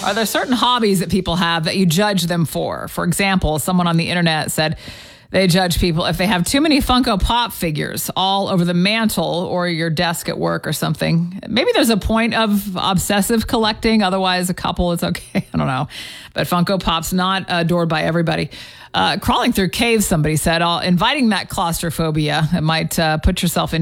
Are there certain hobbies that people have that you judge them for? For example, someone on the internet said they judge people if they have too many Funko Pop figures all over the mantle or your desk at work or something. Maybe there's a point of obsessive collecting. Otherwise, a couple is okay. I don't know. But Funko Pop's not adored by everybody. Crawling through caves, somebody said, inviting that claustrophobia. It might put yourself in